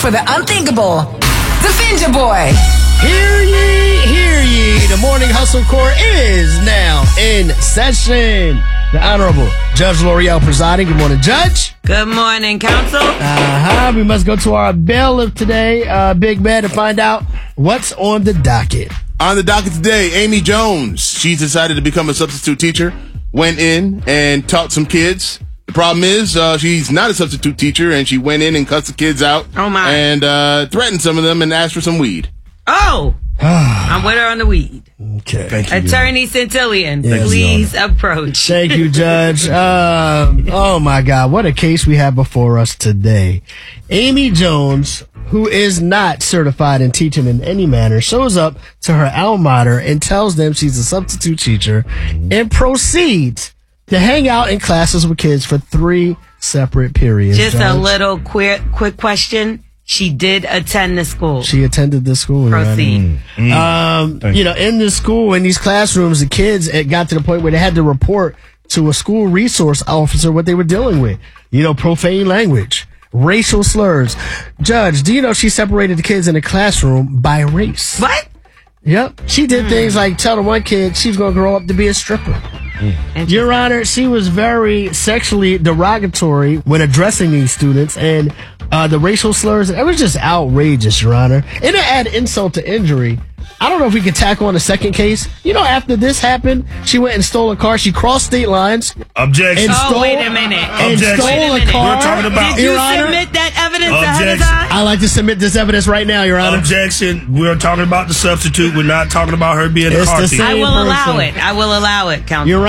for the unthinkable. The Finja Boy. Hear ye, hear ye. The Morning Hustle Court is now in session. The Honorable Judge L'Oreal presiding. Good morning, Judge. Good morning, Counsel. We must go to our bailiff today, Big Man, to find out what's on the docket. On the docket today, Amy Jones. She's decided to become a substitute teacher. Went in and taught some kids. The problem is she's not a substitute teacher, and she went in and cussed the kids out. Oh, my. And threatened some of them and asked for some weed. Oh! I'm with her on the weed. Okay. Thank you. Attorney Centillion, Yes, please approach. Thank you, Judge. Oh, my God. What a case we have before us today. Amy Jones, who is not certified in teaching in any manner, shows up to her alma mater and tells them she's a substitute teacher and proceeds to hang out in classes with kids for 3 separate periods. Just Judge. a little quick question. She did attend the school. She attended the school. Proceed. In the school, in these classrooms, the kids, it got to the point where they had to report to a school resource officer what they were dealing with. Profane language, racial slurs. Judge, do you know she separated the kids in the classroom by race? What? Yep. She did things like tell the one kid she's going to grow up to be a stripper. Your Honor, she was very sexually derogatory when addressing these students, and the racial slurs, it was just outrageous, Your Honor. And to add insult to injury, I don't know if we could tackle on a second case. After this happened, she went and stole a car. She crossed state lines. Objection. Wait a minute. And stole a car. We're talking about. Did you Your Honor, submit that evidence ahead of Objection. time? I like to submit this evidence right now, Your Honor. Objection. We're talking about the substitute. We're not talking about her being a It's car the thief. same I will allow person. it. I will allow it, Counsel. Your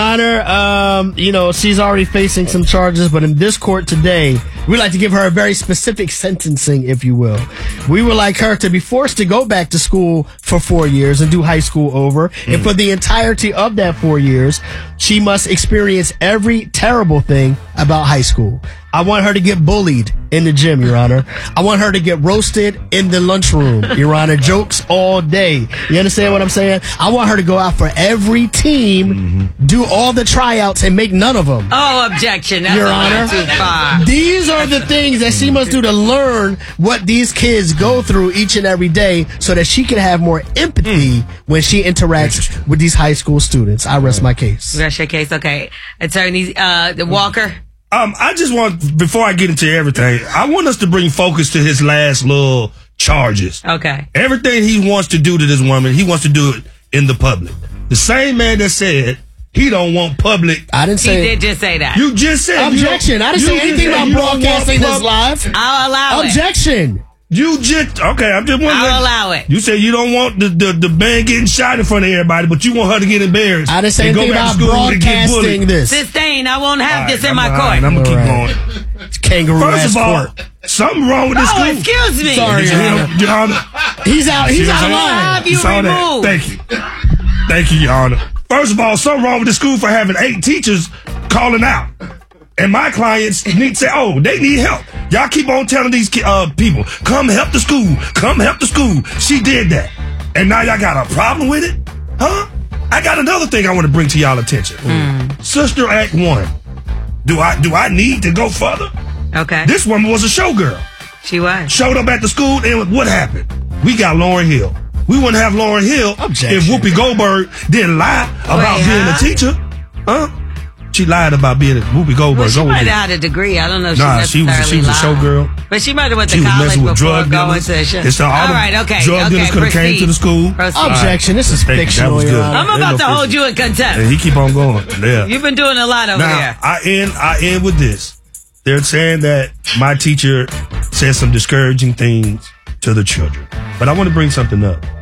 Honor, she's already facing some charges, but in this court today, we'd like to give her a very specific sentencing, if you will. We would like her to be forced to go back to school for 4 years and do high school over. And for the entirety of that 4 years, she must experience every terrible thing about high school. I want her to get bullied in the gym, Your Honor. I want her to get roasted in the lunchroom, Your Honor. Jokes all day. You understand what I'm saying? I want her to go out for every team, do all the tryouts, and make none of them. Oh, objection. That's Your a little Honor. too far. These are the things that she must do to learn what these kids go through each and every day so that she can have more empathy when she interacts with these high school students. I rest my case. That's your case. Okay. Attorney Walker. I just want, before I get into everything, I want us to bring focus to his last little charges. Okay. Everything he wants to do to this woman, he wants to do it in the public. The same man that said he don't want public. I didn't He say did just say that. You just said. objection. I didn't say anything about broadcasting this live. I'll allow it. Objection. You just, okay, I'm just wondering. I'll allow it. You said you don't want the man getting shot in front of everybody, but you want her to get embarrassed. I didn't say and go anything back about to school and get bullied. broadcasting this. Sustain. I won't have this All in my right, court. I'm going to keep All going. right. It's kangaroo First ass of all, court. something wrong with this Oh, school. excuse me. Sorry, Your Honor. Your Honor. He's out of I'll line. have you Saw that. removed. Thank you. Thank you, Your Honor. First of all, something wrong with the school for having 8 teachers calling out. And my clients need to say, oh, they need help. Y'all keep on telling these people, come help the school. Come help the school. She did that. And now y'all got a problem with it? Huh? I got another thing I want to bring to y'all attention. Sister Act 1. Do I need to go further? Okay. This woman was a showgirl. She was. Showed up at the school, and what happened? We got Lauryn Hill. We wouldn't have Lauryn Hill Objection. if Whoopi Goldberg didn't lie about Wait, being huh? a teacher. Huh? She lied about being a Whoopi Goldberg. Well, she Go with might it. have had a degree. I don't know if Nah, she she was a necessarily lied. showgirl. But she might have went She to was college messing with before drug going dealers. to show. It's all All the right, okay. drug dealers could have came to the school. Proceed. Objection. This is Thank you. That fictional, was Your good. Honor. I'm about to hold you in contempt. And he keep on going. Yeah. You've been doing a lot over Now, there. I end with this. They're saying that my teacher said some discouraging things to the children. But I want to bring something up.